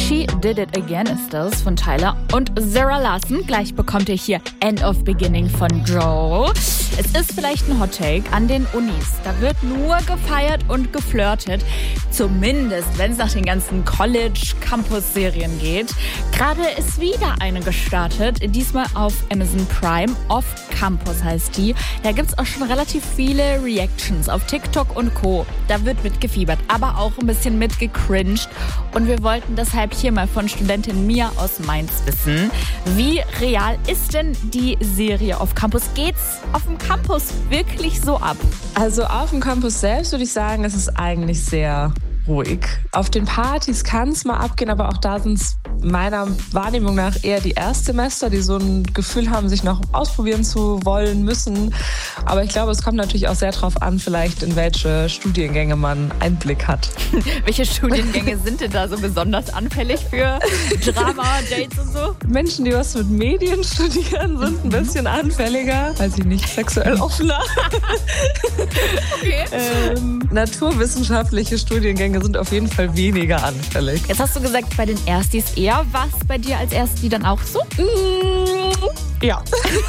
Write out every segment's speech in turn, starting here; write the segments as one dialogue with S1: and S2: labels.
S1: She Did It Again ist das von Tyler und Zara Larsson. Gleich bekommt ihr hier End of Beginning von Joel. Es ist vielleicht ein Hot-Take an den Unis. Da wird nur gefeiert und geflirtet. Zumindest, wenn es nach den ganzen College-Campus-Serien geht. Gerade ist wieder eine gestartet. Diesmal auf Amazon Prime. Off Campus heißt die. Da gibt es auch schon relativ viele Reactions auf TikTok und Co. Da wird mitgefiebert, aber auch ein bisschen mitgecringed. Und wir wollten deshalb hier mal von Studentin Mia aus Mainz wissen, wie real ist denn die Serie auf Campus? Geht's auf dem Campus wirklich so ab?
S2: Also auf dem Campus selbst würde ich sagen, es ist eigentlich sehr ruhig. Auf den Partys kann es mal abgehen, aber auch da sind es meiner Wahrnehmung nach eher die Erstsemester, die so ein Gefühl haben, sich noch ausprobieren zu wollen, müssen. Aber ich glaube, es kommt natürlich auch sehr drauf an, vielleicht in welche Studiengänge man Einblick hat.
S1: Welche Studiengänge sind denn da so besonders anfällig für Drama, Dates und so?
S2: Menschen, die was mit Medien studieren, sind ein bisschen anfälliger, weiß ich nicht, sexuell offener.
S1: Okay.
S2: Naturwissenschaftliche Studiengänge sind auf jeden Fall weniger anfällig.
S1: Jetzt hast du gesagt, bei den Erstis eher. Was bei dir als Ersti dann auch so?
S2: Ja.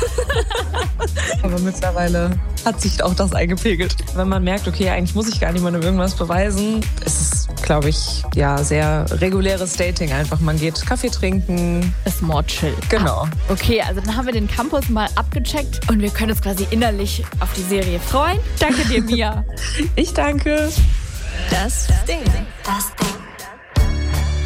S2: Aber mittlerweile hat sich auch das eingepegelt. Wenn man merkt, okay, eigentlich muss ich gar niemandem irgendwas beweisen, ist es, glaube ich, ja, sehr reguläres Dating einfach. Man geht Kaffee trinken.
S1: Ist more chill.
S2: Genau.
S1: Okay, also dann haben wir den Campus mal abgecheckt und wir können uns quasi innerlich auf die Serie freuen. Danke dir, Mia.
S2: Ich danke.
S3: Das Ding. Das Ding.